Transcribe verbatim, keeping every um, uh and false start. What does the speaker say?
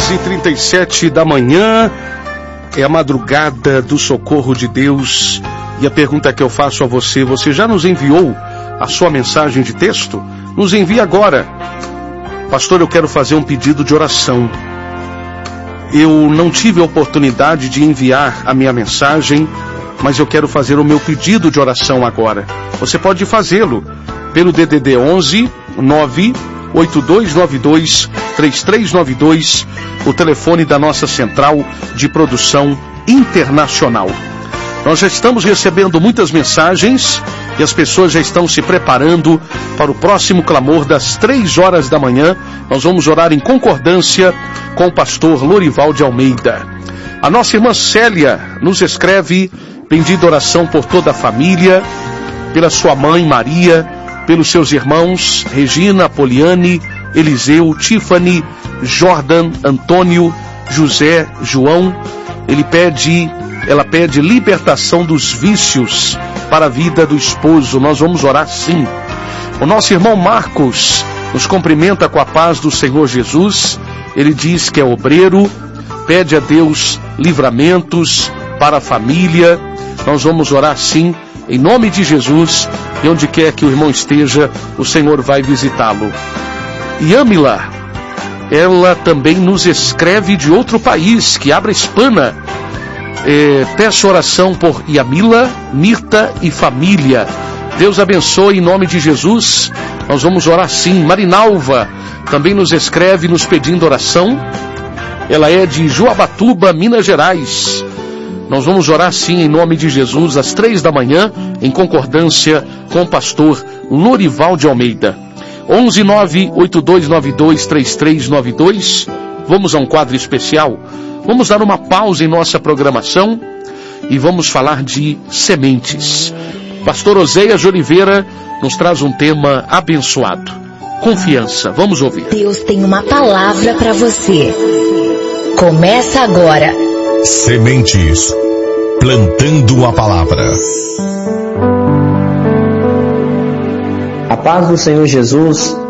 e trinta e sete da manhã, é a madrugada do socorro de Deus. E a pergunta que eu faço a você: você já nos enviou a sua mensagem de texto? Nos envie agora. Pastor, eu quero fazer um pedido de oração. Eu não tive a oportunidade de enviar a minha mensagem, mas eu quero fazer o meu pedido de oração agora. Você pode fazê-lo pelo D D D onze nove oito dois nove dois três três nove dois, o telefone da nossa central de produção internacional. Nós já estamos recebendo muitas mensagens e as pessoas já estão se preparando para o próximo clamor das três horas da manhã. Nós vamos orar em concordância com o pastor Lorival de Almeida. A nossa irmã Célia nos escreve pedindo oração por toda a família, pela sua mãe Maria, pelos seus irmãos Regina, Poliane, Eliseu, Tiffany, Jordan, Antônio, José, João. Ele pede, ela pede libertação dos vícios para a vida do esposo. Nós vamos orar sim. O nosso irmão Marcos nos cumprimenta com a paz do Senhor Jesus. Ele diz que é obreiro, pede a Deus livramentos para a família. Nós vamos orar sim, em nome de Jesus, e onde quer que o irmão esteja, o Senhor vai visitá-lo. Yamila, ela também nos escreve de outro país, que abre Hispana. É, peço oração por Yamila, Mirta e família. Deus abençoe em nome de Jesus. Nós vamos orar sim. Marinalva também nos escreve nos pedindo oração. Ela é de Joabatuba, Minas Gerais. Nós vamos orar sim em nome de Jesus às três da manhã, em concordância com o pastor Lorival de Almeida. onze nove oito dois nove dois três três nove dois. Vamos a um quadro especial. Vamos dar uma pausa em nossa programação e vamos falar de sementes. Pastor Oséias de Oliveira nos traz um tema abençoado: confiança. Vamos ouvir. Deus tem uma palavra para você. Começa agora. Sementes, plantando a palavra. A paz do Senhor Jesus.